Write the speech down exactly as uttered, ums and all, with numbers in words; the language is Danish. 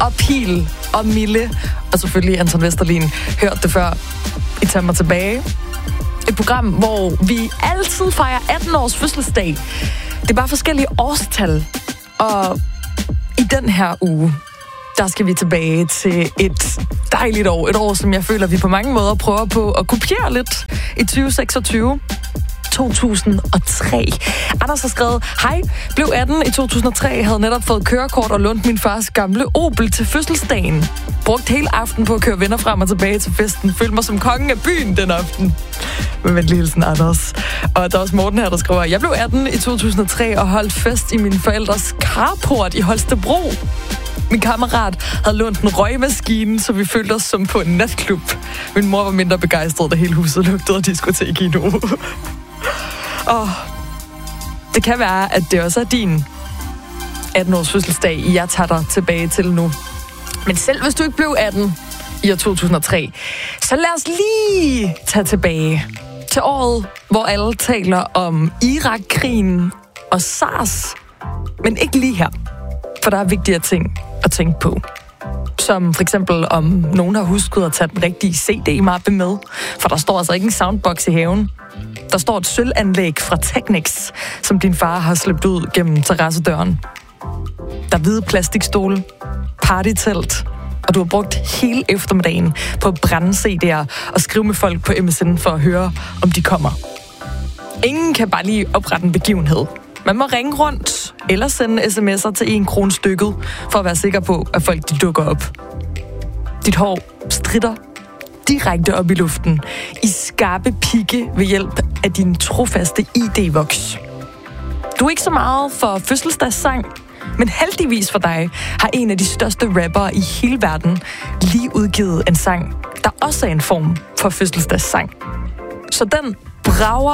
og Pil og Mille, og selvfølgelig Anton Vesterlin, hørt det før. I tager mig tilbage. Et program, hvor vi altid fejrer atten års fødselsdag. Det er bare forskellige årstal. Og i den her uge, der skal vi tilbage til et dejligt år. Et år, som jeg føler, vi på mange måder prøver på at kopiere lidt i tyve seksogtyve. to tusind og tre. Anders har skrevet, hej, blev atten i to tusind og tre, havde netop fået kørekort og lånt min fars gamle Opel til fødselsdagen. Brugt hele aften på at køre venner frem og tilbage til festen. Følte mig som kongen af byen den aften. Med venlig hilsen, Anders. Og der er også Morten her, der skriver, jeg blev atten i to tusind og tre og holdt fest i min forældres carport i Holstebro. Min kammerat havde lånt en røgmaskine, så vi følte os som på en natklub. Min mor var mindre begejstret, da hele huset lugtede af diskotek i nu. Og det kan være, at det også er din atten-års fødselsdag, jeg tager dig tilbage til nu. Men selv hvis du ikke blev atten i år to tusind og tre, så lad os lige tage tilbage til året, hvor alle taler om Irak-krigen og SARS. Men ikke lige her, for der er vigtigere ting at tænke på. Som for eksempel, om nogen har husket at tage den rigtige C D-mappe med. For der står altså ikke en soundbox i haven. Der står et sølvanlæg fra Technics, som din far har slæbt ud gennem terrassedøren. Der er hvide plastikstole, partytelt, og du har brugt hele eftermiddagen på at brænde C D'er og skrive med folk på M S N for at høre, om de kommer. Ingen kan bare lige oprette en begivenhed. Man må ringe rundt eller sende sms'er til en krone stykket, for at være sikker på, at folk de dukker op. Dit hår stritter direkte op i luften, i skarpe pigge ved hjælp af din trofaste I D-voks. Du er ikke så meget for fødselsdagssang, men heldigvis for dig har en af de største rappere i hele verden lige udgivet en sang, der også er en form for fødselsdagssang. Så den brager